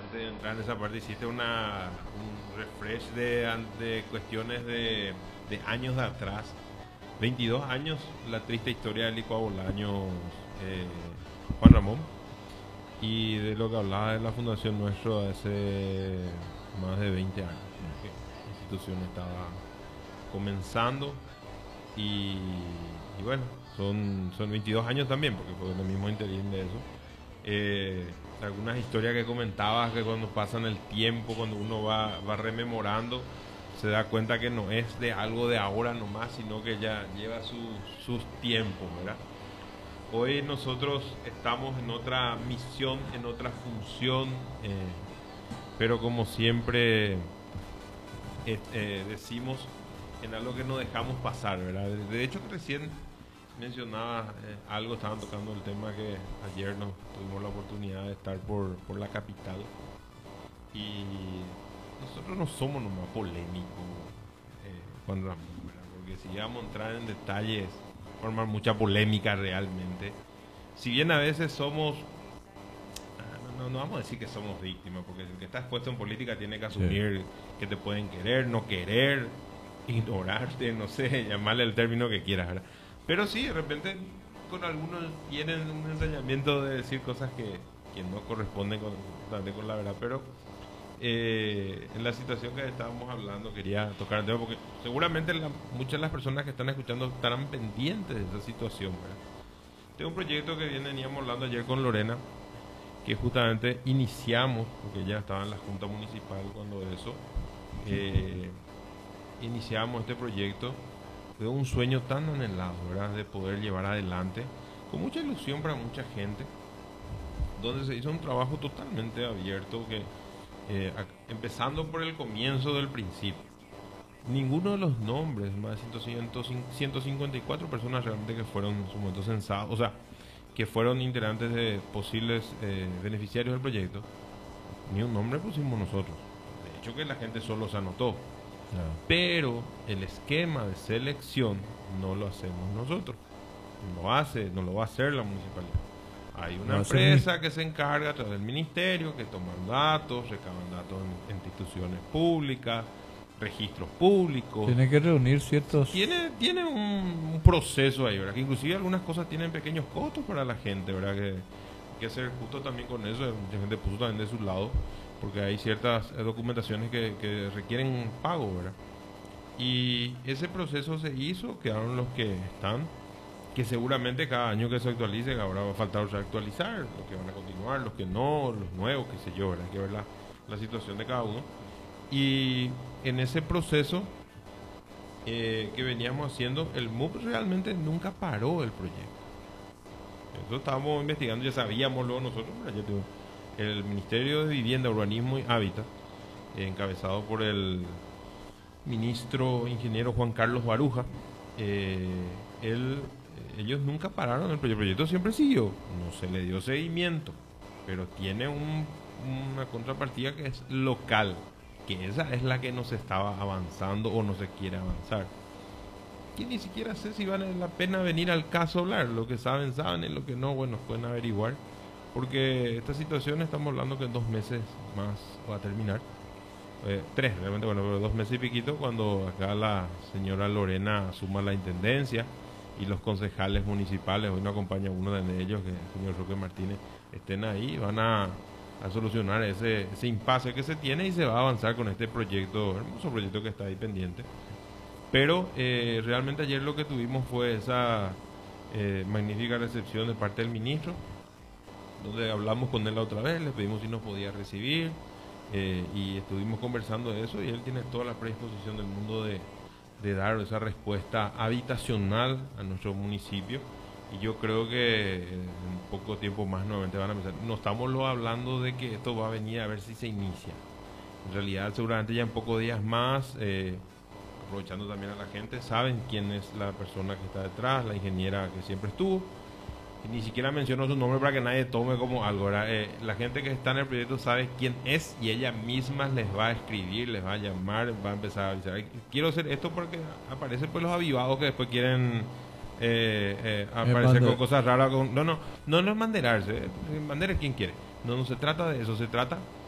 antes de entrar en esa parte, hiciste un refresh de cuestiones de años de atrás. 22 años, la triste historia del Licua Bolaños, eh, Juan Ramón, y de lo que hablaba de la fundación nuestra hace más de 20 años. Que la institución estaba comenzando y, y bueno, son 22 años también, porque fue en el mismo interín de eso. Algunas historias que comentabas que cuando pasan el tiempo, cuando uno va rememorando, se da cuenta que no es de algo de ahora nomás, sino que ya lleva sus tiempos, ¿verdad? Hoy nosotros estamos en otra misión, en otra función, pero como siempre decimos, en algo que no dejamos pasar, ¿verdad? De hecho, que recién mencionaba algo, estaban tocando el tema que ayer nos tuvimos la oportunidad de estar por la capital y nosotros no somos nomás polémicos, Juan Ramón, ¿verdad? Porque si íbamos a entrar en detalles, formar mucha polémica realmente. Si bien a veces somos, no vamos a decir que somos víctimas, porque el que está expuesto en política tiene que asumir que te pueden querer, no querer, ignorarte, no sé, llamarle el término que quieras, ¿verdad? Pero sí, de repente con algunos tienen un ensañamiento de decir cosas que no corresponden con la verdad, pero en la situación que estábamos hablando quería tocar el tema porque seguramente muchas de las personas que están escuchando estarán pendientes de esa situación, ¿verdad? Tengo un proyecto que veníamos hablando ayer con Lorena, que justamente iniciamos, porque ya estaba en la Junta Municipal cuando eso, iniciamos este proyecto de un sueño tan anhelado, ¿verdad? De poder llevar adelante, con mucha ilusión para mucha gente, donde se hizo un trabajo totalmente abierto, que empezando por el comienzo del principio. Ninguno de los nombres, más de 154 personas realmente que fueron en su momento censados, o sea, que fueron integrantes de posibles beneficiarios del proyecto, ni un nombre pusimos nosotros. De hecho que la gente solo se anotó. Claro. Pero el esquema de selección no lo hacemos nosotros. No lo va a hacer la municipalidad. Hay una empresa que se encarga a través del ministerio, que toman datos, recaban datos en instituciones públicas, registros públicos. Tiene que reunir ciertos... Tiene un proceso ahí, ¿verdad? Que inclusive algunas cosas tienen pequeños costos para la gente, ¿verdad? Que hay que ser justo también con eso. Mucha gente puso también de su lado, porque hay ciertas documentaciones que requieren pago, ¿verdad? Y ese proceso se hizo, quedaron los que están, que seguramente cada año que se actualice, ahora va a faltar actualizar, los que van a continuar, los que no, los nuevos, qué sé yo, ¿verdad? Hay que ver la situación de cada uno. Y en ese proceso que veníamos haciendo, el MUP realmente nunca paró el proyecto. Eso estábamos investigando, ya sabíamos luego nosotros, el Ministerio de Vivienda, Urbanismo y Hábitat, encabezado por el ministro ingeniero Juan Carlos Baruja, ellos nunca pararon el proyecto siempre siguió, no se le dio seguimiento, pero tiene una contrapartida que es local, que esa es la que no se estaba avanzando o no se quiere avanzar. Que ni siquiera sé si vale la pena venir al caso a hablar, lo que saben, y lo que no, bueno, pueden averiguar, porque esta situación estamos hablando que en 2 meses más va a terminar. 3, realmente, bueno, pero 2 meses y piquito, cuando acá la señora Lorena asuma la intendencia y los concejales municipales, hoy nos acompaña uno de ellos, que es el señor Roque Martínez, estén ahí, van a solucionar ese impasse que se tiene y se va a avanzar con este proyecto, hermoso proyecto que está ahí pendiente. Pero realmente ayer lo que tuvimos fue esa magnífica recepción de parte del ministro, donde hablamos con él la otra vez, le pedimos si nos podía recibir, y estuvimos conversando de eso, y él tiene toda la predisposición del mundo de dar esa respuesta habitacional a nuestro municipio, y yo creo que en poco tiempo más nuevamente van a empezar. No estamos hablando de que esto va a venir a ver si se inicia, en realidad seguramente ya en pocos días más, aprovechando también a la gente, saben quién es la persona que está detrás, la ingeniera que siempre estuvo. Y ni siquiera menciono su nombre para que nadie tome como algo, ¿verdad? La gente que está en el proyecto sabe quién es y ella misma les va a escribir, les va a llamar, va a empezar a avisar. Quiero hacer esto porque aparecen pues los avivados que después quieren aparecer con cosas raras. No es manderarse, mandera quien quiere. No se trata de eso, se trata